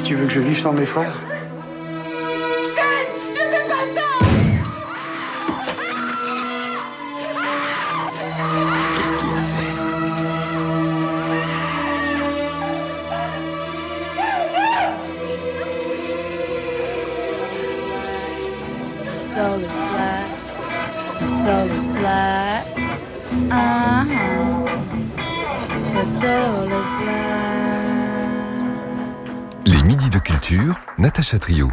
Tu veux que je vive sans mes frères? Sean, ne fais pas ça! Qu'est-ce qu'il a fait? Her soul is black. Her soul is black. Her soul is black. Les midis de culture, Natacha Trio.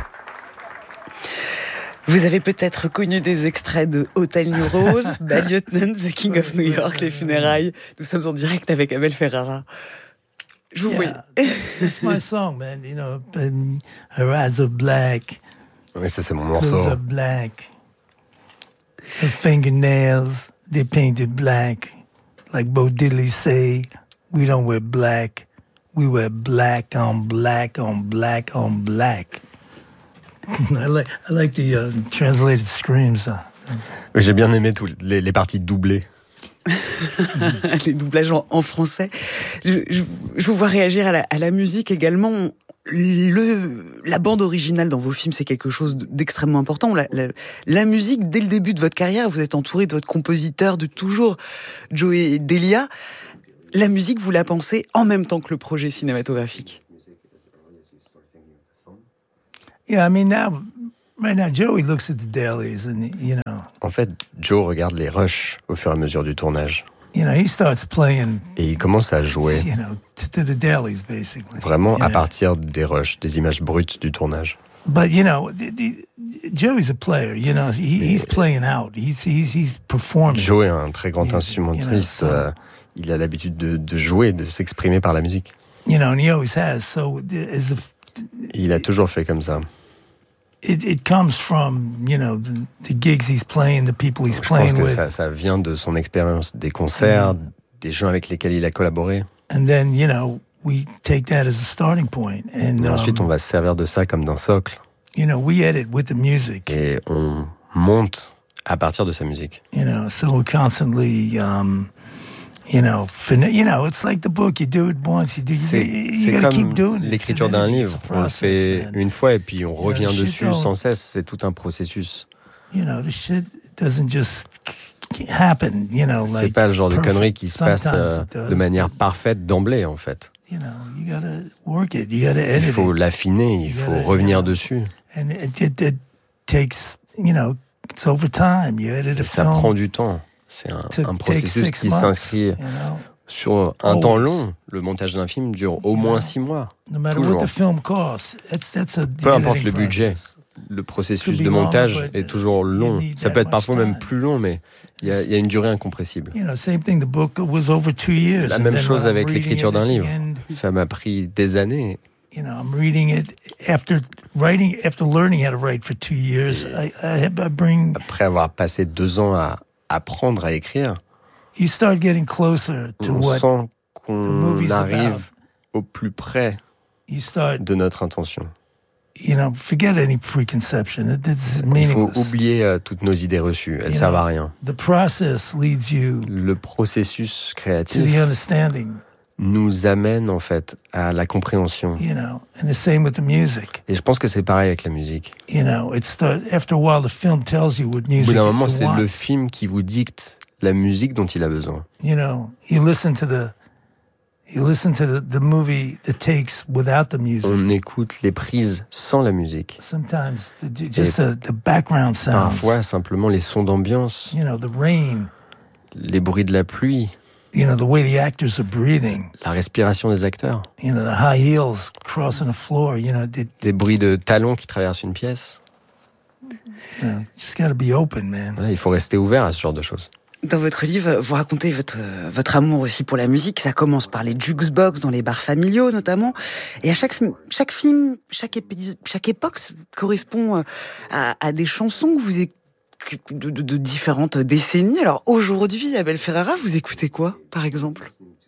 Vous avez peut-être connu des extraits de Hotel New Rose, Bad Lieutenant, The King of New York, Les Funérailles. Nous sommes en direct avec Abel Ferrara. Je vous vois. It's my song, man. You know, her eyes are black. Oui, ça c'est mon Clothes morceau. are black. Her fingernails, they're painted black. Like Bo Diddley say, we don't wear black. We wear black on black on black on black. I like the translated screams. Oui, j'ai bien aimé toutes les parties doublées. Les doublages en français. Je vous vois réagir à la musique également. La bande originale dans vos films, c'est quelque chose d'extrêmement important. La musique, dès le début de votre carrière, vous êtes entouré de votre compositeur de toujours, Joey Delia. La musique, vous la pensez en même temps que le projet cinématographique. Yeah, I mean right now Joey looks at the dailies and you know. En fait, Joe regarde les rushs au fur et à mesure du tournage. You know, he starts playing. Et il commence à jouer. You know, to the dailies basically. Vraiment à partir des rushs, des images brutes du tournage. But you know, Joey's a player. You know, he's playing out. He's performing. Joe est un très grand instrumentiste. Il a l'habitude de jouer, de s'exprimer par la musique. You know, and he always has. So il a toujours fait comme ça. It comes from, you know, the gigs he's playing, the people he's playing with. Je pense que ça vient de son expérience des concerts, des gens avec lesquels il a collaboré. And then, you know, we take that as a starting point. And et ensuite, on va se servir de ça comme d'un socle. You know, we edit with the music. Et on monte à partir de sa musique. You know, so we're constantly... You know, it's like the book. You do it once, you gotta keep doing it. C'est comme l'écriture d'un livre. On le fait une fois et puis on revient dessus sans cesse. C'est tout un processus. You know, the shit doesn't just happen, you know, like. C'est pas le genre de connerie qui se passe de manière parfaite d'emblée, en fait. You know, you gotta work it, you gotta edit it. Il faut l'affiner, il faut revenir dessus. And it takes, you know, it's over time. You edit a film. Ça prend du temps. C'est un processus qui s'inscrit sur un temps long. Le montage d'un film dure au moins 6 mois. Toujours. Peu importe le budget, le processus de montage est toujours long. Ça peut être parfois même plus long, mais il y a une durée incompressible. La même chose avec l'écriture d'un livre. Ça m'a pris des années. I'm reading it after learning how to write for 2 years. Après avoir passé 2 ans à apprendre à écrire, you start getting closer to on what sent qu'on arrive au plus près de notre intention. You know, forget any preconception. It's Il faut meaningless. oublier toutes nos idées reçues. Elles servent à rien. The process leads you Le processus to créatif the understanding. nous amène en fait à la compréhension. You know, and the same with the music. Et je pense que c'est pareil avec la musique. You know, after a while, the film tells you what Au music bout d'un moment, it c'est wants. le film qui vous dicte la musique dont il a besoin. You know, you listen to the movie, the takes without the music. On écoute les prises sans la musique. Sometimes just the background sounds. Parfois, simplement les sons d'ambiance, You know, the rain. les bruits de la pluie, You know, the way the actors are breathing. la respiration des acteurs, You know, the high heels crossing the floor. You know, des bruits de talons qui traversent une pièce. Just gotta be open, man. Voilà, il faut rester ouvert à ce genre de choses. Dans votre livre, vous racontez votre amour aussi pour la musique. Ça commence par les jukebox dans les bars familiaux notamment. Et à chaque film, chaque époque correspond à des chansons que vous écoutez de différentes décennies. Alors aujourd'hui, Abel Ferrara, vous écoutez quoi, par exemple?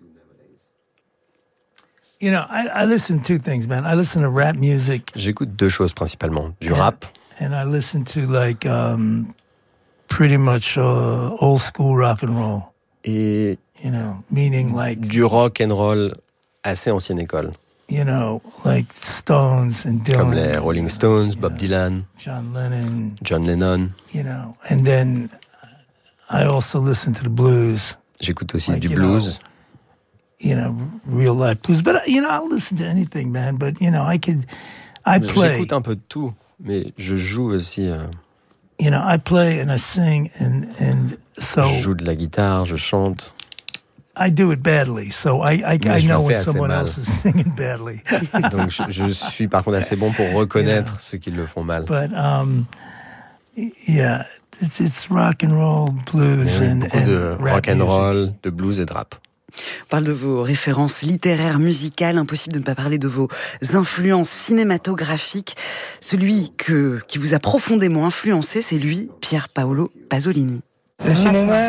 You know, I listen to 2 things, man. I listen to rap music. J'écoute 2 choses principalement. Du rap. And I listen to like pretty much old school rock and roll. Et You know, meaning like du rock and roll assez ancienne école. you know, like Stones and Dylan. Comme les Rolling Stones, Bob Dylan, John Lennon. You know, and then I also listen to the blues. J'écoute aussi like, du blues. You know, real life blues. But, you know, I'll listen to anything, man. But, you know, I play. J'écoute un peu de tout, mais je joue aussi. You know, I play and I sing and so. Je joue de la guitare, je chante. I do it badly, so I know when someone else is singing badly. Donc je suis par contre assez bon pour reconnaître ceux qui le font mal. But yeah, it's rock and roll, blues and de rock and roll, de blues et de rap. On parle de vos références littéraires, musicales, impossible de ne pas parler de vos influences cinématographiques. Celui qui vous a profondément influencé, c'est lui, Pier Paolo Pasolini. Le cinéma,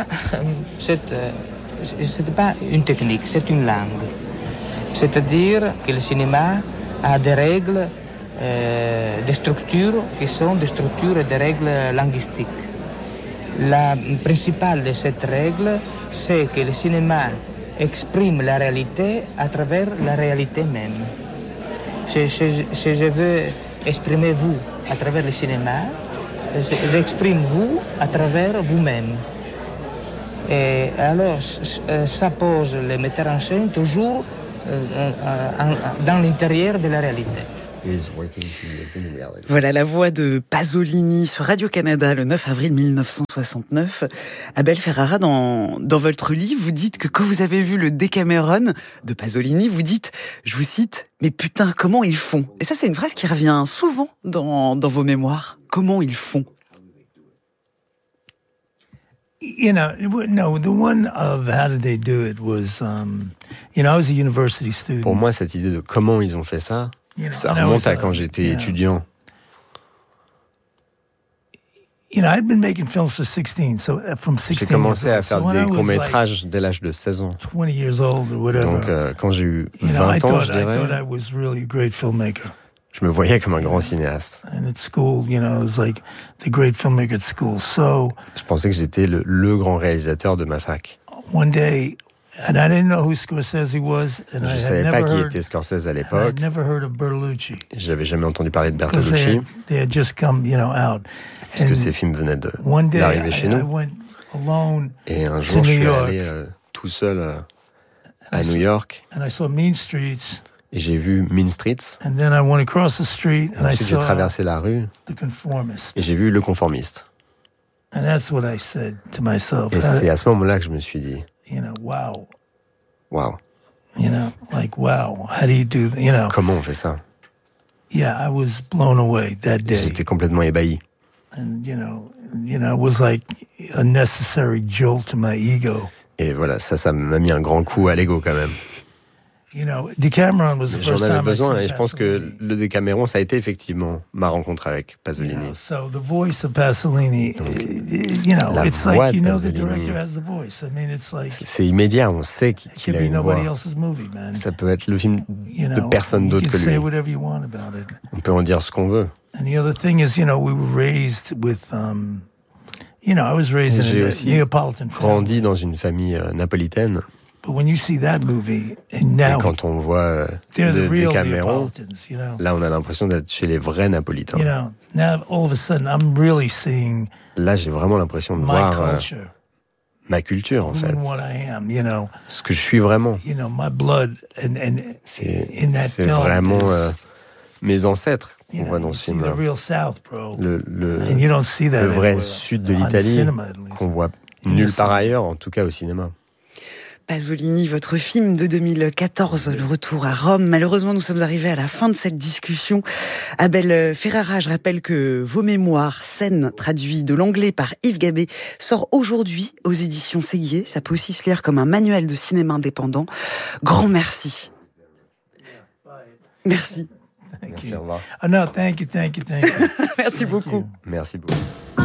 c'est pas une technique, c'est une langue. C'est-à-dire que le cinéma a des règles, des structures qui sont des structures et des règles linguistiques. La principale de cette règle, c'est que le cinéma exprime la réalité à travers la réalité même. Si je veux exprimer vous à travers le cinéma, j'exprime vous à travers vous-même. Et alors, ça pose le metteur en scène toujours dans l'intérieur de la réalité. Voilà la voix de Pasolini sur Radio-Canada le 9 avril 1969. Abel Ferrara, dans votre livre, vous dites que quand vous avez vu le Decameron de Pasolini, vous dites, je vous cite, « Mais putain, comment ils font ?» Et ça, c'est une phrase qui revient souvent dans vos mémoires. Comment ils font? You know, no, the one of how did they do it was, you know, I was a university student. Pour moi, cette idée de comment ils ont fait ça, ça remonte à quand j'étais étudiant. You know, I'd been making films for 16, so from 16. J'ai commencé à faire des courts-métrages dès l'âge de 16 ans. 20 years old or whatever. Donc, quand j'ai eu 20 ans, je dirais, I thought I was really a great filmmaker. Je me voyais comme un grand cinéaste. And at school, you know, it was like the great filmmaker at school. So, je pensais que j'étais le grand réalisateur de ma fac. One day, and I didn't know who Scorsese was, and je savais pas qui était Scorsese à l'époque. I'd never heard of Bertolucci. J'avais jamais entendu parler de Bertolucci. They had just come, you know, out. Parce que ces films venaient d'arriver chez nous. Et un jour, je suis allé tout seul à New York. And I saw Mean Streets. Et j'ai vu Mean Streets. And then I went across the street and ensuite, j'ai traversé la rue. The Conformist. Et j'ai vu Le Conformiste. And that's what I said to myself. Et c'est à ce moment-là que je me suis dit, you know, wow. Wow. You know, like, wow. How do you do that? You know. Comment on fait ça? Yeah, I was blown away that day. J'étais complètement ébahi. And, you know, it was like a necessary jolt to my ego. Et voilà, ça m'a mis un grand coup à l'ego quand même. You know, Decameron was the first time I saw Pasolini. J'en avais besoin et je pense que le Decameron, ça a été effectivement ma rencontre avec Pasolini. You know, so the voice of Pasolini, donc, you know, it's like, you know, the director has the voice. I mean, it's like... C'est immédiat, on sait qu'il a une voix. Movie, man. Ça peut être le film de personne d'autre que lui. On peut en dire ce qu'on veut. And the other thing is, you know, we were raised with... you know, I was raised in a Neapolitan family. J'ai grandi dans une famille napolitaine. But when you see that movie, and now, et quand on voit Decameron, you know, là on a l'impression d'être chez les vrais Napolitains. You know, now all of a sudden I'm really seeing là j'ai vraiment l'impression de voir ma culture en fait. What I am, you know, ce que je suis vraiment. You know, my blood c'est vraiment mes ancêtres qu'on voit dans ce film. Le vrai sud de l'Italie qu'on voit nulle part ailleurs, en tout cas au cinéma. Pasolini, votre film de 2014, Le Retour à Rome. Malheureusement, nous sommes arrivés à la fin de cette discussion. Abel Ferrara, je rappelle que vos mémoires, scènes traduits de l'anglais par Yves Gabet, sort aujourd'hui aux éditions Séguier. Ça peut aussi se lire comme un manuel de cinéma indépendant. Grand merci. Merci. Merci, au revoir. Oh no, thank you. Merci beaucoup. Merci beaucoup.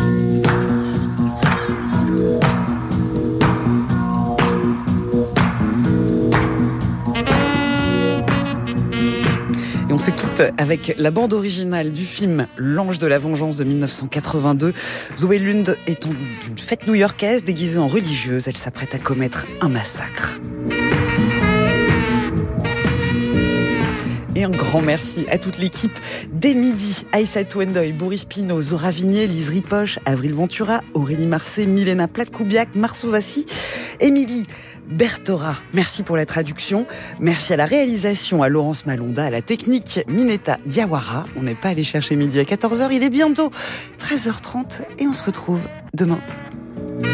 Et on se quitte avec la bande originale du film L'Ange de la Vengeance de 1982. Zoé Lund est en une fête new-yorkaise déguisée en religieuse. Elle s'apprête à commettre un massacre. Et un grand merci à toute l'équipe des Midis, Aïssatou Ndoye, Boris Pinot, Zora Vignier, Lise Ripoche, Avril Ventura, Aurélie Marcet, Milena Platkoubiak, Marceau Vassy, Émilie Bertora. Merci pour la traduction. Merci à la réalisation, à Laurence Malonda, à la technique, Mineta Diawara. On n'est pas allé chercher midi à 14h, il est bientôt 13h30 et on se retrouve demain.